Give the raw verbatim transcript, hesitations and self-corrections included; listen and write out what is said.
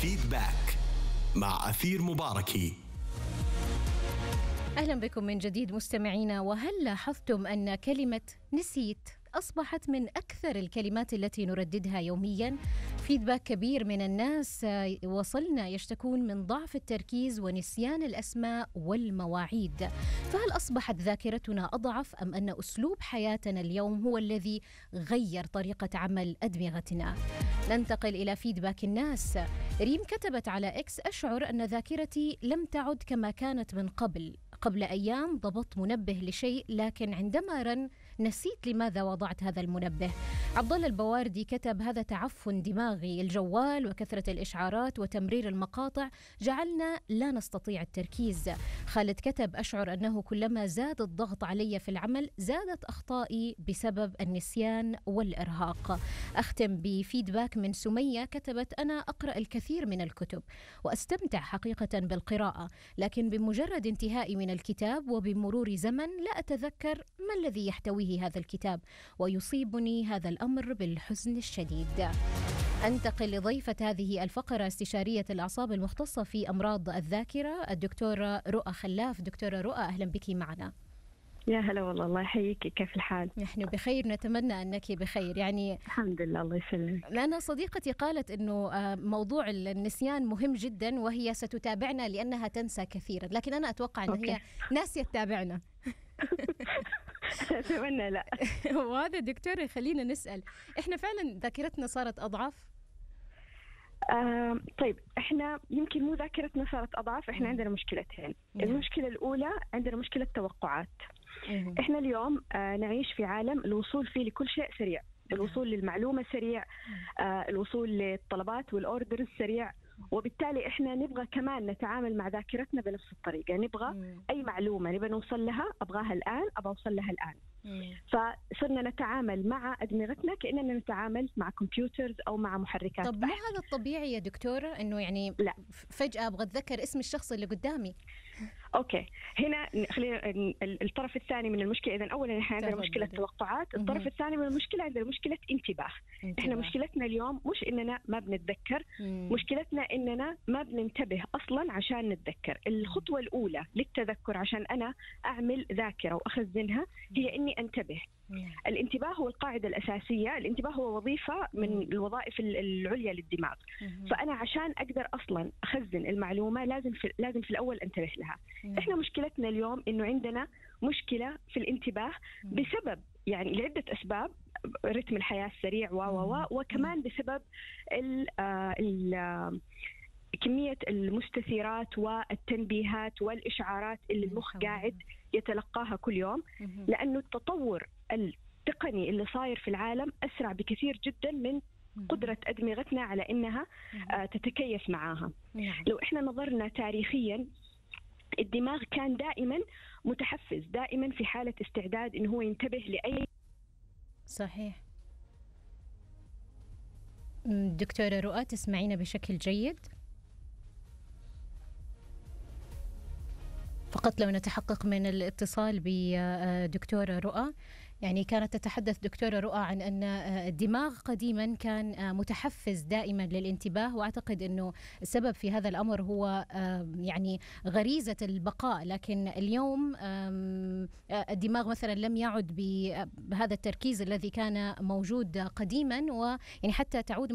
فيدباك مع أثير مباركي. أهلا بكم من جديد مستمعينا. وهل لاحظتم أن كلمة نسيت أصبحت من أكثر الكلمات التي نرددها يوميا؟ فيدباك كبير من الناس وصلنا يشتكون من ضعف التركيز ونسيان الأسماء والمواعيد. فهل أصبحت ذاكرتنا أضعف أم أن أسلوب حياتنا اليوم هو الذي غير طريقة عمل أدمغتنا؟ ننتقل إلى فيدباك الناس. ريم كتبت على إكس: أشعر أن ذاكرتي لم تعد كما كانت من قبل. قبل أيام ضبطت منبه لشيء، لكن عندما رن نسيت لماذا وضعت هذا المنبه. عبد الله البواردي كتب: هذا تعفن دماغي، الجوال وكثرة الإشعارات وتمرير المقاطع جعلنا لا نستطيع التركيز. خالد كتب: أشعر أنه كلما زاد الضغط علي في العمل زادت أخطائي بسبب النسيان والإرهاق. أختم بفيدباك من سمية كتبت: أنا أقرأ الكثير من الكتب وأستمتع حقيقة بالقراءة، لكن بمجرد انتهائي من الكتاب وبمرور زمن لا أتذكر ما الذي يحتويه هذا الكتاب، ويصيبني هذا الأمر بالحزن الشديد. أنتقل لضيفة هذه الفقرة، استشارية الأعصاب المختصة في أمراض الذاكرة الدكتورة رؤى خلاف. دكتورة رؤى، أهلا بك معنا. يا هلا والله، الله يحييك، كيف الحال؟ نحن بخير، نتمنى أنك بخير. يعني الحمد لله، الله يسلمك. أنا صديقتي قالت أنه موضوع النسيان مهم جدا وهي ستتابعنا لأنها تنسى كثيرا، لكن أنا أتوقع أن هي ناسية تتابعنا. أتمنى لا. وهذا دكتورة خلينا نسأل، إحنا فعلا ذاكرتنا صارت أضعف؟ آه طيب، احنا يمكن مو ذاكرتنا صارت اضعف، احنا عندنا مشكلتين. المشكله الاولى عندنا مشكله توقعات. احنا اليوم آه نعيش في عالم الوصول فيه لكل شيء سريع، الوصول للمعلومه سريع، آه الوصول للطلبات والاوردر السريع، وبالتالي احنا نبغى كمان نتعامل مع ذاكرتنا بنفس الطريقه. نبغى مم. اي معلومه نبغى نوصل لها، ابغاها الان، ابغى اوصل لها الان. مم. فصرنا نتعامل مع ادمغتنا كاننا نتعامل مع كمبيوترز او مع محركات. طب مو هذا الطبيعي يا دكتوره، انه يعني لا. فجاه ابغى اتذكر اسم الشخص اللي قدامي؟ اوكي، هنا خلينا الطرف الثاني من المشكله. اذا اولا احنا عندنا مشكله توقعات، الطرف الثاني من المشكله عندنا مشكله انتباه. انتباه. احنا مشكلتنا اليوم مش اننا ما بنتذكر، مم. مشكلتنا اننا ما بننتبه اصلا عشان نتذكر. الخطوه الاولى للتذكر عشان انا اعمل ذاكره واخزنها هي اني انتبه. مم. الانتباه هو القاعده الاساسيه، الانتباه هو وظيفه من مم. الوظائف العليا للدماغ. مم. فانا عشان اقدر اصلا اخزن المعلومه لازم في لازم في الاول انتبه لها. مم. احنا مشكلتنا اليوم انه عندنا مشكله في الانتباه بسبب يعني لعده اسباب، رتم الحياه السريع و و وكمان بسبب ال ال كمية المستثيرات والتنبيهات والإشعارات اللي المخ قاعد يتلقاها كل يوم، لأنه التطور التقني اللي صاير في العالم أسرع بكثير جدا من قدرة أدمغتنا على إنها تتكيف معاها. لو إحنا نظرنا تاريخيا، الدماغ كان دائما متحفز، دائما في حالة استعداد إنه هو ينتبه لأي. صحيح. دكتورة رؤى، تسمعينا بشكل جيد؟ فقط لو نتحقق من الاتصال بدكتورة رؤى. يعني كانت تتحدث دكتورة رؤى عن أن الدماغ قديما كان متحفز دائما للانتباه، وأعتقد أنه السبب في هذا الأمر هو يعني غريزة البقاء، لكن اليوم الدماغ مثلا لم يعد بهذا التركيز الذي كان موجود قديما، ويعني حتى تعود